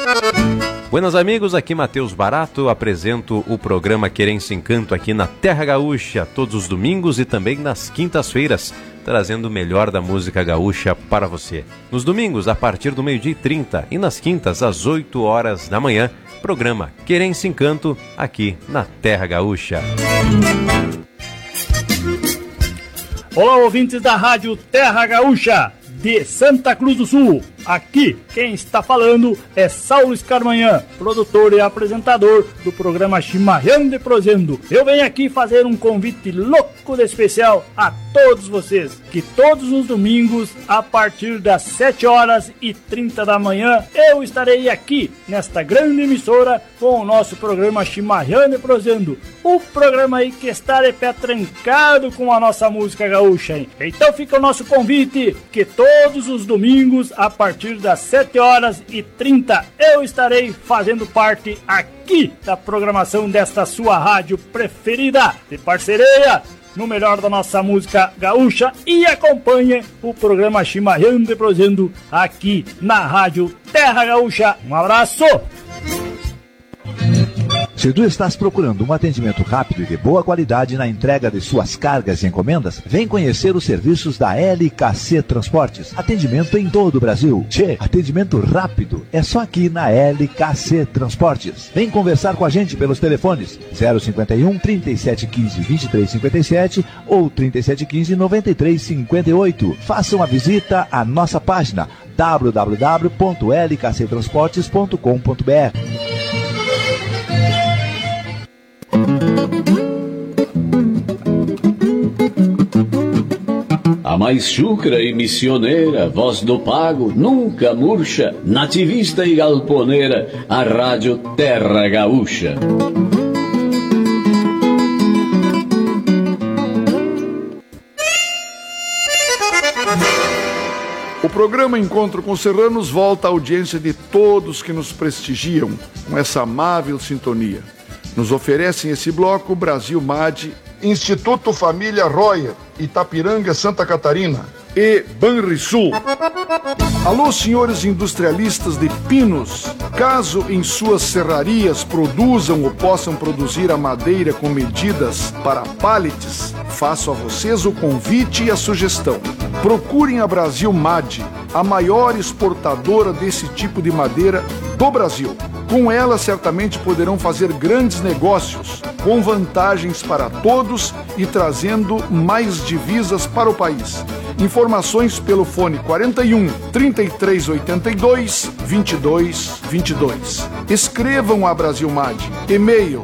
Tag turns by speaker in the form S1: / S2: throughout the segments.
S1: Buenas amigos, aqui Matheus Barato, apresento o programa Querência Encanto aqui na Terra Gaúcha, todos os domingos e também nas quintas-feiras, trazendo o melhor da música gaúcha para você. Nos domingos, a partir do 12h30 e nas quintas, às 8 horas da manhã, programa Querência Encanto aqui na Terra Gaúcha.
S2: Olá, ouvintes da Rádio Terra Gaúcha de Santa Cruz do Sul. Aqui quem está falando é Saulo Escarmanhã, produtor e apresentador do programa Chimarrão de Prosendo. Eu venho aqui fazer um convite louco de especial a todos vocês, que todos os domingos, a partir das 7h30 da manhã, eu estarei aqui nesta grande emissora com o nosso programa Chimarrão de Prosendo. O programa aí que está de pé trancado com a nossa música gaúcha, hein? Então fica o nosso convite, que todos os domingos, a partir das 7h30, eu estarei fazendo parte aqui da programação desta sua rádio preferida, de parceria no melhor da nossa música gaúcha, e acompanhe o programa Chimarrão de Prosendo aqui na Rádio Terra Gaúcha. Um abraço!
S3: Se tu estás procurando um atendimento rápido e de boa qualidade na entrega de suas cargas e encomendas, vem conhecer os serviços da LKC Transportes. Atendimento em todo o Brasil. Atendimento rápido é só aqui na LKC Transportes. Vem conversar com a gente pelos telefones 051 3715 2357 ou 3715 9358. Faça uma visita à nossa página www.lkctransportes.com.br.
S4: A mais chucra e missioneira, voz do pago, nunca murcha, nativista e galponeira, a Rádio Terra Gaúcha.
S5: O programa Encontro com Serranos volta à audiência de todos que nos prestigiam com essa amável sintonia. Nos oferecem esse bloco Brasil MAD, Instituto Família Royer, Itapiranga, Santa Catarina e Banrisul. Alô, senhores industrialistas de pinos, caso em suas serrarias produzam ou possam produzir a madeira com medidas para pallets, faço a vocês o convite e a sugestão. Procurem a Brasil MAD, a maior exportadora desse tipo de madeira do Brasil. Com ela, certamente poderão fazer grandes negócios, com vantagens para todos e trazendo mais divisas para o país. Informações pelo fone 41 3382 2222. Escrevam a Brasilmad. E-mail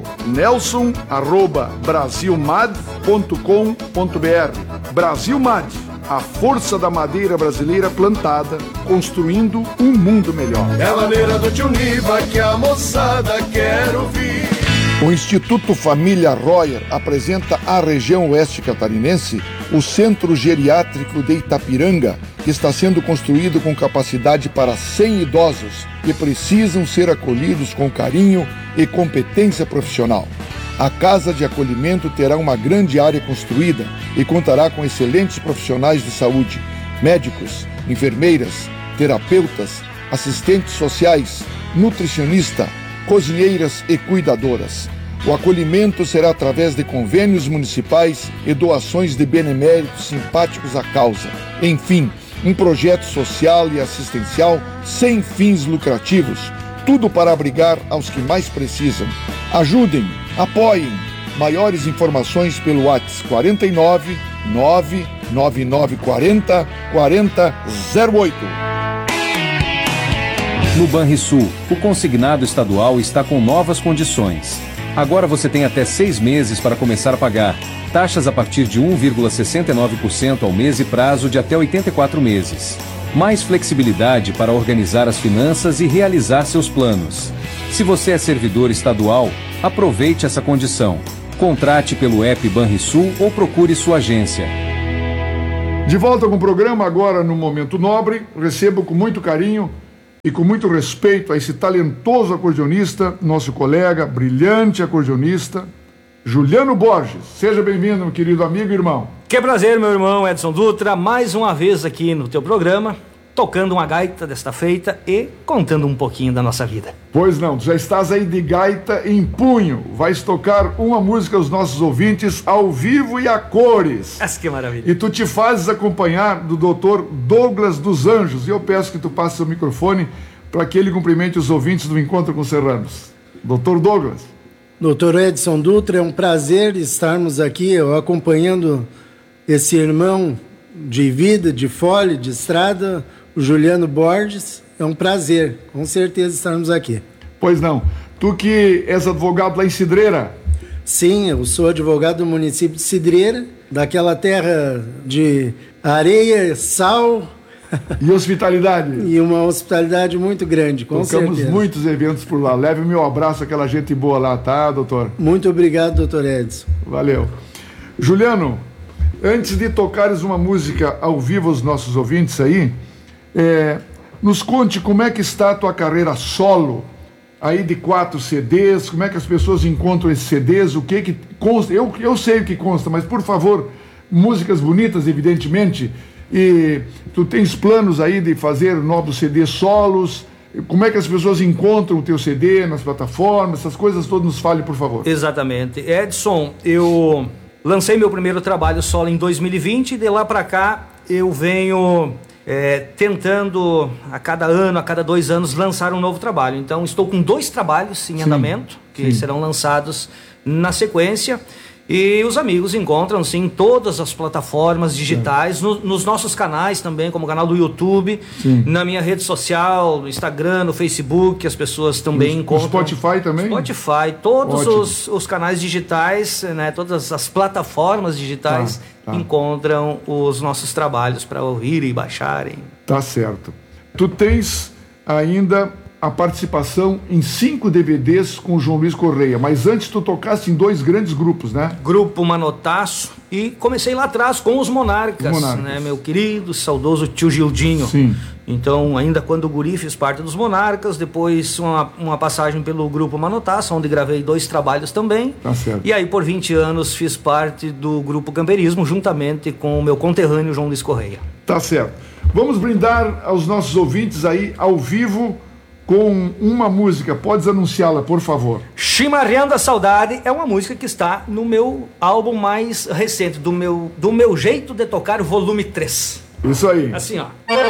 S5: nelson@brasilmad.com.br. Brasilmad, a força da madeira brasileira plantada, construindo um mundo melhor.
S6: É a maneira do tio Niva que a moçada quer ouvir.
S5: O Instituto Família Royer apresenta à região oeste catarinense o Centro Geriátrico de Itapiranga, que está sendo construído com capacidade para 100 idosos que precisam ser acolhidos com carinho e competência profissional. A Casa de Acolhimento terá uma grande área construída e contará com excelentes profissionais de saúde, médicos, enfermeiras, terapeutas, assistentes sociais, nutricionista, cozinheiras e cuidadoras. O acolhimento será através de convênios municipais e doações de beneméritos simpáticos à causa. Enfim, um projeto social e assistencial sem fins lucrativos, tudo para abrigar aos que mais precisam. Ajudem, apoiem. Maiores informações pelo WhatsApp 49 99940 4008.
S7: No Banrisul, o consignado estadual está com novas condições. Agora você tem até 6 meses para começar a pagar. Taxas a partir de 1,69% ao mês e prazo de até 84 meses. Mais flexibilidade para organizar as finanças e realizar seus planos. Se você é servidor estadual, aproveite essa condição. Contrate pelo app Banrisul ou procure sua agência.
S5: De volta com o programa, agora no Momento Nobre, recebo com muito carinho e com muito respeito a esse talentoso acordeonista, nosso colega, brilhante acordeonista, Juliano Borges. Seja bem-vindo, meu querido amigo e irmão.
S8: Que prazer, meu irmão Edson Dutra, mais uma vez aqui no teu programa. tocando uma gaita desta feita e contando um pouquinho da nossa vida.
S5: Pois não, já estás aí de gaita em punho. Vais tocar uma música aos nossos ouvintes ao vivo e a cores.
S8: Mas que maravilha.
S5: E tu te fazes acompanhar do Dr. Douglas dos Anjos. E eu peço que tu passe o microfone para que ele cumprimente os ouvintes do Encontro com Serranos. Dr. Douglas.
S9: Dr. Edson Dutra, é um prazer estarmos aqui acompanhando esse irmão de vida, de fole, de estrada, o Juliano Borges. É um prazer, com certeza, estarmos aqui.
S5: Pois não. Tu que és advogado lá em Cidreira?
S9: Sim, eu sou advogado do município de Cidreira, daquela terra de areia, sal...
S5: E hospitalidade.
S9: E uma hospitalidade muito grande, com certeza.
S5: Tocamos muitos eventos por lá. Leve o meu abraço àquela gente boa lá, tá, doutor?
S9: Muito obrigado, doutor Edson.
S5: Valeu. Juliano, antes de tocares uma música ao vivo aos nossos ouvintes aí, nos conte como é que está a tua carreira solo, aí de 4 CDs, como é que as pessoas encontram esses CDs, o que consta. Eu sei o que consta, mas por favor, músicas bonitas, evidentemente. E tu tens planos aí de fazer novos CDs solos? Como é que as pessoas encontram o teu CD nas plataformas? Essas coisas todas, nos fale, por favor.
S8: Exatamente. Edson, eu lancei meu primeiro trabalho solo em 2020 e de lá para cá eu venho tentando a cada ano, a cada 2 anos, lançar um novo trabalho. Então estou com 2 trabalhos em andamento, que serão lançados na sequência. E os amigos encontram, sim, em todas as plataformas digitais, nos nossos canais também, como o canal do YouTube, na minha rede social, no Instagram, no Facebook, as pessoas também encontram.
S5: No Spotify também?
S8: Spotify, todos os canais digitais, né, todas as plataformas digitais encontram os nossos trabalhos para ouvirem e baixarem.
S5: Tá certo. Tu tens ainda a participação em 5 DVDs com o João Luiz Correia, mas antes tu tocaste em 2 grandes grupos, né?
S8: Grupo Manotaço, e comecei lá atrás com os Monarcas, né? Meu querido, saudoso tio Gildinho.
S5: Sim.
S8: Então, ainda quando o guri fiz parte dos Monarcas, depois uma passagem pelo Grupo Manotaço, onde gravei 2 trabalhos também.
S5: Tá certo.
S8: E aí, por 20 anos, fiz parte do Grupo Camperismo, juntamente com o meu conterrâneo João Luiz Correia.
S5: Tá certo. Vamos brindar aos nossos ouvintes aí, ao vivo, com uma música. Podes anunciá-la, por favor.
S8: Chimarrão da Saudade é uma música que está no meu álbum mais recente, do meu Jeito de Tocar, volume 3.
S5: Isso aí.
S8: Assim, ó.